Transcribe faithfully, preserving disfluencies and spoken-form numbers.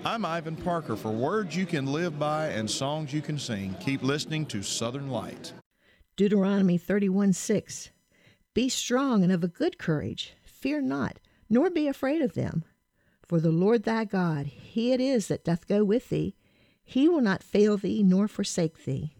I'm Ivan Parker for words you can live by and songs you can sing. Keep listening to Southern Light. Deuteronomy thirty-one six. Be strong and of a good courage. Fear not, nor be afraid of them. For the Lord thy God, he it is that doth go with thee. He will not fail thee nor forsake thee.